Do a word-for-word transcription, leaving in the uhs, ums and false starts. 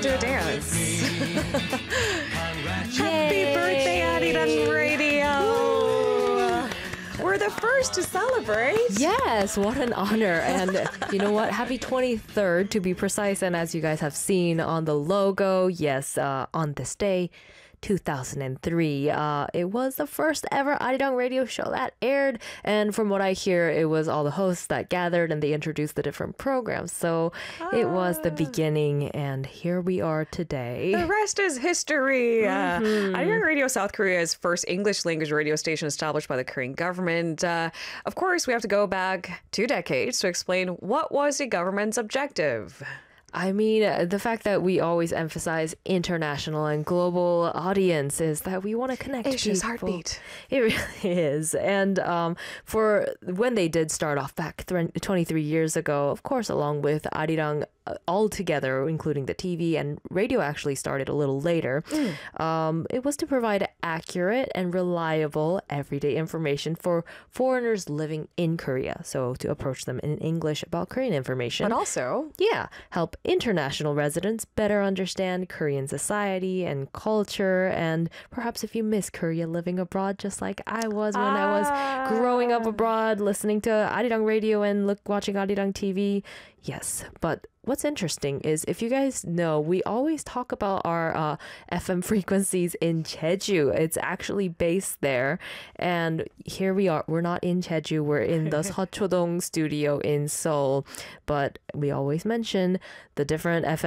do a dance. Happy birthday, Arirang Radio! We're the first to celebrate. Yes, what an honor. And you know what? Happy twenty-third to be precise. And as you guys have seen on the logo, yes, uh, on this day, two thousand three, uh, it was the first ever Arirang radio show that aired. And from what I hear, it was all the hosts that gathered and they introduced the different programs. So ah. it was the beginning, and here we are today. The rest is history. Mm-hmm. Uh, Arirang Radio, South Korea's first English language radio station established by the Korean government. Uh, of course, we have to go back two decades to explain what was the government's objective. I mean, uh, the fact that we always emphasize international and global audience is that we want to connect Asia's people. heartbeat. It really is. And um, for when they did start off back th- twenty-three years ago, of course, along with Arirang uh, all together, including the T V and radio actually started a little later, mm. um, it was to provide accurate and reliable everyday information for foreigners living in Korea. So to approach them in English about Korean information. But also, yeah, help international residents better understand Korean society and culture, and perhaps if you miss Korea living abroad just like I was when ah. I was growing up abroad, listening to Arirang Radio and look watching Arirang T V. Yes, but what's interesting is if you guys know, we always talk about our uh, F M frequencies in Jeju. It's actually based there. And here we are. We're not in Jeju. We're in the Seochodong studio in Seoul. But we always mention the different F M